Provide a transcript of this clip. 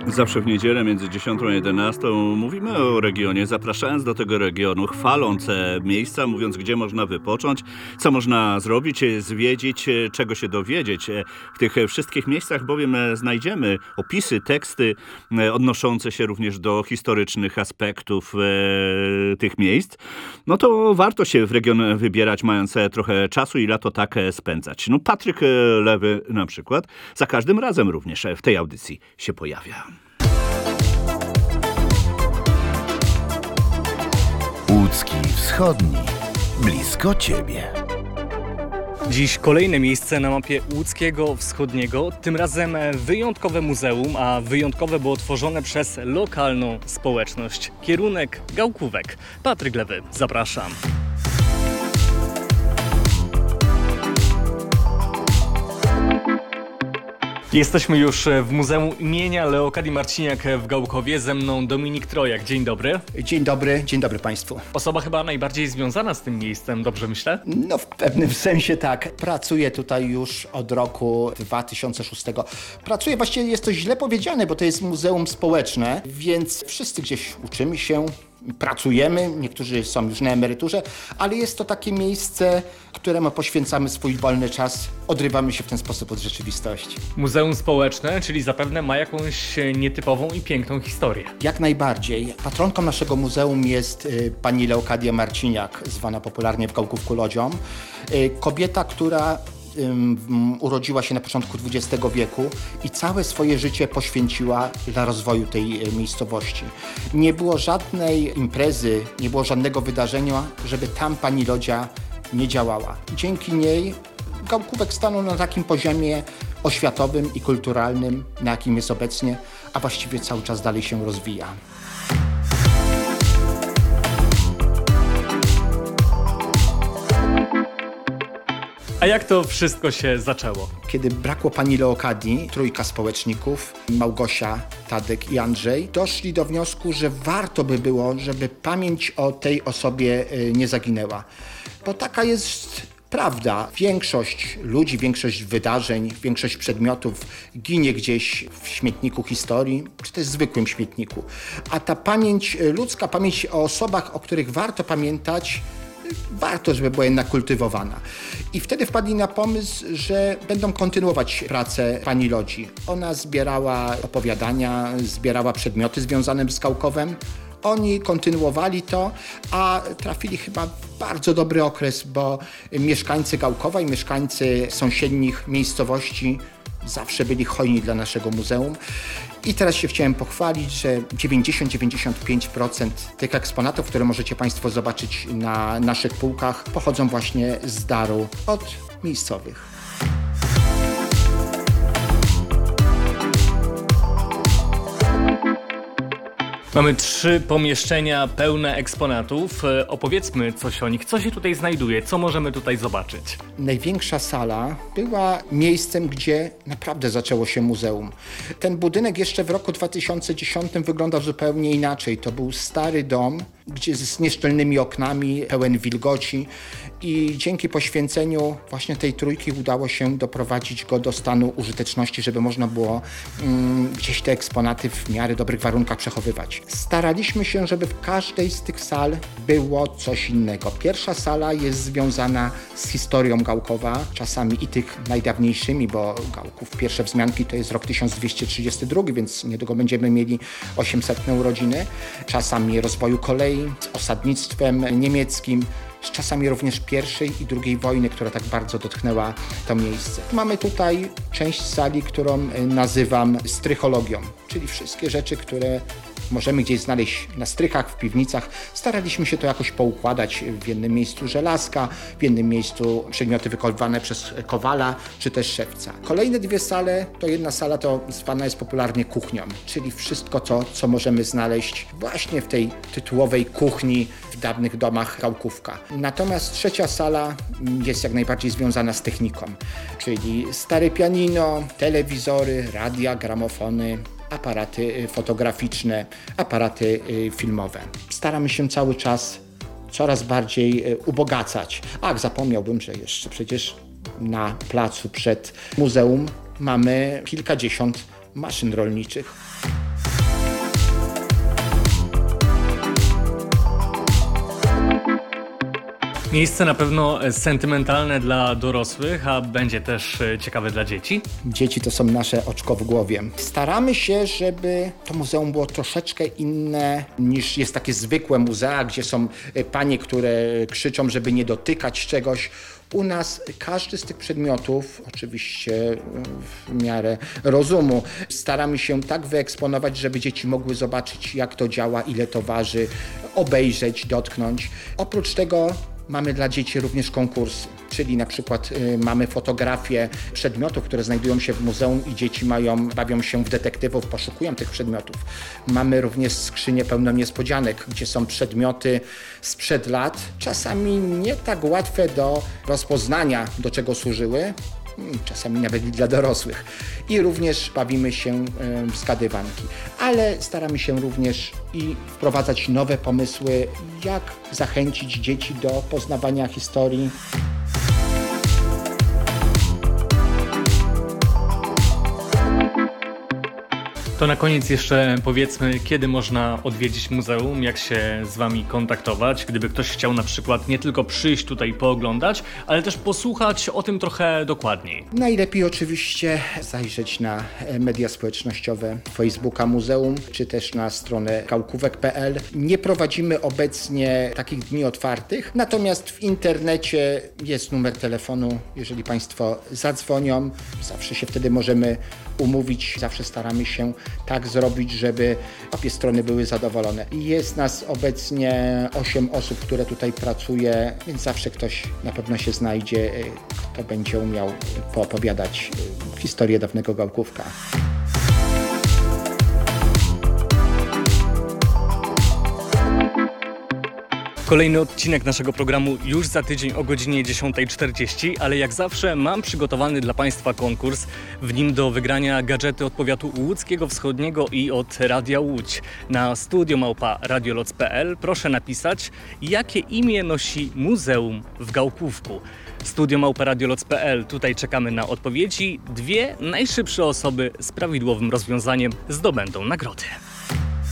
Zawsze w niedzielę między 10 a 11 mówimy o regionie, zapraszając do tego regionu, chwaląc miejsca, mówiąc, gdzie można wypocząć, co można zrobić, zwiedzić, czego się dowiedzieć. W tych wszystkich miejscach bowiem znajdziemy opisy, teksty odnoszące się również do historycznych aspektów tych miejsc. No to warto się w region wybierać, mając trochę czasu i lato tak spędzać. No Patryk Lewy na przykład za każdym razem również w tej audycji się pojawia. Łódzki Wschodni. Blisko Ciebie. Dziś kolejne miejsce na mapie Łódzkiego Wschodniego, tym razem wyjątkowe muzeum, a wyjątkowe, bo tworzone przez lokalną społeczność. Kierunek Gałkówek. Patryk Lewy, zapraszam. Jesteśmy już w Muzeum imienia Leokadii Marciniak w Gałkowie. Ze mną Dominik Trojak. Dzień dobry. Dzień dobry Państwu. Osoba chyba najbardziej związana z tym miejscem, dobrze myślę? No w pewnym sensie tak. Pracuję tutaj już od roku 2006. Pracuję, właściwie jest to źle powiedziane, bo to jest muzeum społeczne, więc wszyscy gdzieś uczymy się, pracujemy, niektórzy są już na emeryturze, ale jest to takie miejsce, któremu poświęcamy swój wolny czas, odrywamy się w ten sposób od rzeczywistości. Muzeum społeczne, czyli zapewne ma jakąś nietypową i piękną historię. Jak najbardziej. Patronką naszego muzeum jest pani Leokadia Marciniak, zwana popularnie w Gałkówku Lodzią. Kobieta, która urodziła się na początku XX wieku i całe swoje życie poświęciła dla rozwoju tej miejscowości. Nie było żadnej imprezy, nie było żadnego wydarzenia, żeby tam pani Lodzia nie działała. Dzięki niej Gałkówek stanął na takim poziomie oświatowym i kulturalnym, na jakim jest obecnie, a właściwie cały czas dalej się rozwija. A jak to wszystko się zaczęło? Kiedy brakło pani Leokadii, trójka społeczników, Małgosia, Tadek i Andrzej, doszli do wniosku, że warto by było, żeby pamięć o tej osobie nie zaginęła. Bo taka jest prawda. Większość ludzi, większość wydarzeń, większość przedmiotów ginie gdzieś w śmietniku historii, czy też zwykłym śmietniku. A ta pamięć ludzka, pamięć o osobach, o których warto pamiętać, warto, żeby była jednak kultywowana. I wtedy wpadli na pomysł, że będą kontynuować pracę pani Lodzi. Ona zbierała opowiadania, zbierała przedmioty związane z Gałkowem. Oni kontynuowali to, a trafili chyba w bardzo dobry okres, bo mieszkańcy Gałkowa i mieszkańcy sąsiednich miejscowości zawsze byli hojni dla naszego muzeum. I teraz się chciałem pochwalić, że 90-95% tych eksponatów, które możecie Państwo zobaczyć na naszych półkach, pochodzą właśnie z daru od miejscowych. Mamy 3 pomieszczenia pełne eksponatów. Opowiedzmy coś o nich. Co się tutaj znajduje? Co możemy tutaj zobaczyć? Największa sala była miejscem, gdzie naprawdę zaczęło się muzeum. Ten budynek jeszcze w roku 2010 wyglądał zupełnie inaczej. To był stary dom, gdzie z nieszczelnymi oknami, pełen wilgoci i dzięki poświęceniu właśnie tej trójki udało się doprowadzić go do stanu użyteczności, żeby można było gdzieś te eksponaty w miarę dobrych warunkach przechowywać. Staraliśmy się, żeby w każdej z tych sal było coś innego. Pierwsza sala jest związana z historią Gałkowa, czasami i tych najdawniejszymi, bo Gałków pierwsze wzmianki to jest rok 1232, więc niedługo będziemy mieli 800. urodziny. Czasami rozwoju kolei, z osadnictwem niemieckim, z czasami również I i II wojny, która tak bardzo dotknęła to miejsce. Mamy tutaj część sali, którą nazywam strychologią, czyli wszystkie rzeczy, które możemy gdzieś znaleźć na strychach, w piwnicach. Staraliśmy się to jakoś poukładać. W jednym miejscu żelazka, w jednym miejscu przedmioty wykonywane przez kowala, czy też szewca. Kolejne 2 sale, to jedna sala to zwana jest popularnie kuchnią, czyli wszystko to, co możemy znaleźć właśnie w tej tytułowej kuchni w dawnych domach Gałkówka. Natomiast 3. sala jest jak najbardziej związana z techniką, czyli stare pianino, telewizory, radia, gramofony, aparaty fotograficzne, aparaty filmowe. Staramy się cały czas coraz bardziej ubogacać. Ach, zapomniałbym, że jeszcze przecież na placu przed muzeum mamy kilkadziesiąt maszyn rolniczych. Miejsce na pewno sentymentalne dla dorosłych, a będzie też ciekawe dla dzieci. Dzieci to są nasze oczko w głowie. Staramy się, żeby to muzeum było troszeczkę inne niż jest takie zwykłe muzea, gdzie są panie, które krzyczą, żeby nie dotykać czegoś. U nas każdy z tych przedmiotów, oczywiście w miarę rozumu, staramy się tak wyeksponować, żeby dzieci mogły zobaczyć, jak to działa, ile to waży, obejrzeć, dotknąć. Oprócz tego mamy dla dzieci również konkursy, czyli na przykład mamy fotografie przedmiotów, które znajdują się w muzeum i dzieci bawią się w detektywów, poszukują tych przedmiotów. Mamy również skrzynię pełną niespodzianek, gdzie są przedmioty sprzed lat, czasami nie tak łatwe do rozpoznania, do czego służyły, czasami nawet i dla dorosłych. I również bawimy się w zgadywanki. Ale staramy się również i wprowadzać nowe pomysły, jak zachęcić dzieci do poznawania historii. To na koniec jeszcze powiedzmy, kiedy można odwiedzić muzeum, jak się z Wami kontaktować, gdyby ktoś chciał na przykład nie tylko przyjść tutaj pooglądać, ale też posłuchać o tym trochę dokładniej. Najlepiej oczywiście zajrzeć na media społecznościowe Facebooka Muzeum, czy też na stronę gałkówek.pl. Nie prowadzimy obecnie takich dni otwartych, natomiast w internecie jest numer telefonu, jeżeli Państwo zadzwonią, zawsze się wtedy możemy umówić, zawsze staramy się tak zrobić, żeby obie strony były zadowolone. Jest nas obecnie 8 osób, które tutaj pracuje, więc zawsze ktoś na pewno się znajdzie, kto będzie umiał poopowiadać historię dawnego Gałkówka. Kolejny odcinek naszego programu już za tydzień o godzinie 10:40, ale jak zawsze mam przygotowany dla Państwa konkurs. W nim do wygrania gadżety od powiatu łódzkiego wschodniego i od Radia Łódź. Na studio@radioloc.pl proszę napisać, jakie imię nosi muzeum w Gałkówku. Studio@radioloc.pl, tutaj czekamy na odpowiedzi. 2 najszybsze osoby z prawidłowym rozwiązaniem zdobędą nagrody.